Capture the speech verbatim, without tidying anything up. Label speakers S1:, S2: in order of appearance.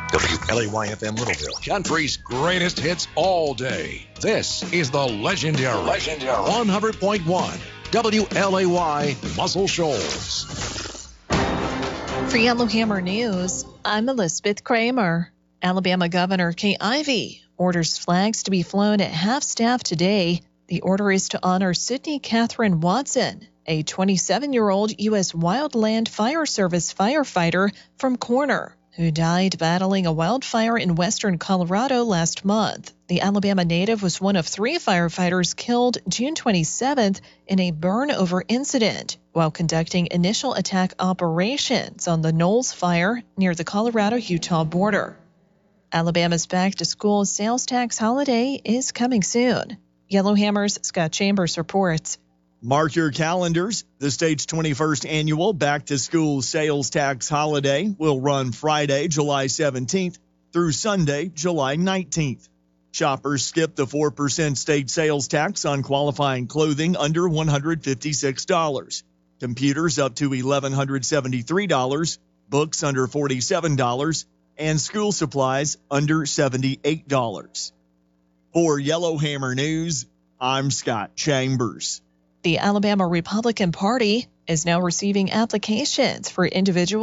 S1: W L A Y F M Littleville, country's greatest hits all day. This is the legendary, legendary one hundred point one W L A Y Muscle Shoals.
S2: For Yellowhammer News, I'm Elizabeth Kramer. Alabama Governor Kay Ivey orders flags to be flown at half-staff today. The order is to honor Sydney Catherine Watson, a twenty-seven-year-old U S Wildland Fire Service firefighter from Corner, who died battling a wildfire in western Colorado last month. The Alabama native was one of three firefighters killed June twenty-seventh in a burn-over incident while conducting initial attack operations on the Knowles Fire near the Colorado-Utah border. Alabama's back-to-school sales tax holiday is coming soon. Yellowhammer's Scott Chambers reports.
S3: Mark your calendars. The state's twenty-first annual back-to-school sales tax holiday will run Friday, July seventeenth through Sunday, July nineteenth. Shoppers skip the four percent state sales tax on qualifying clothing under one hundred fifty-six dollars, computers up to one thousand one hundred seventy-three dollars, books under forty-seven dollars, and school supplies under seventy-eight dollars. For Yellowhammer News, I'm Scott Chambers.
S2: The Alabama Republican Party is now receiving applications for individual